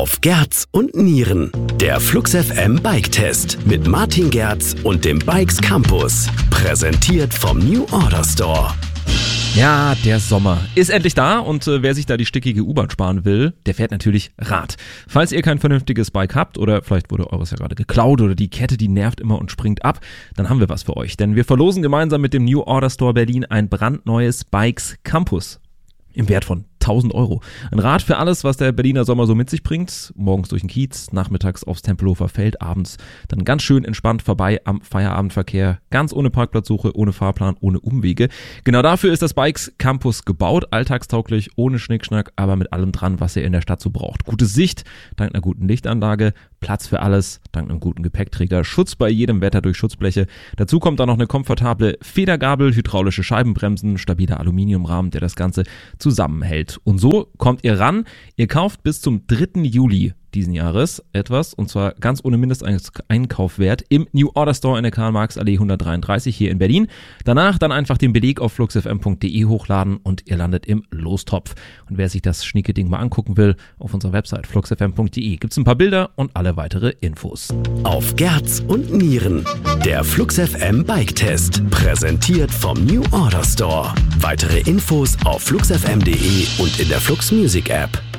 Auf Gerz und Nieren. Der Flux FM Bike Test mit Martin Gerz und dem Bikes Campus. Präsentiert vom New Order Store. Ja, der Sommer ist endlich da und wer sich da die stickige U-Bahn sparen will, der fährt natürlich Rad. Falls ihr kein vernünftiges Bike habt oder vielleicht wurde eures ja gerade geklaut oder die Kette, die nervt immer und springt ab, dann haben wir was für euch. Denn wir verlosen gemeinsam mit dem New Order Store Berlin ein brandneues Bikes Campus im Wert von 1.000 Euro. Ein Rad für alles, was der Berliner Sommer so mit sich bringt. Morgens durch den Kiez, nachmittags aufs Tempelhofer Feld, abends dann ganz schön entspannt vorbei am Feierabendverkehr. Ganz ohne Parkplatzsuche, ohne Fahrplan, ohne Umwege. Genau dafür ist das Bikes Campus gebaut. Alltagstauglich, ohne Schnickschnack, aber mit allem dran, was ihr in der Stadt so braucht. Gute Sicht, dank einer guten Lichtanlage. Platz für alles, dank einem guten Gepäckträger. Schutz bei jedem Wetter durch Schutzbleche. Dazu kommt dann noch eine komfortable Federgabel, hydraulische Scheibenbremsen, stabiler Aluminiumrahmen, der das Ganze zusammenhält. Und so kommt ihr ran. Ihr kauft bis zum 3. Juli diesen Jahres etwas, und zwar ganz ohne Mindesteinkaufwert im New Order Store in der Karl-Marx-Allee 133 hier in Berlin. Danach dann einfach den Beleg auf fluxfm.de hochladen und ihr landet im Lostopf. Und wer sich das schnieke Ding mal angucken will, auf unserer Website fluxfm.de gibt's ein paar Bilder und alle weitere Infos. Auf Gerz und Nieren. Der Flux FM Bike Test. Präsentiert vom New Order Store. Weitere Infos auf fluxfm.de und in der Flux Music App.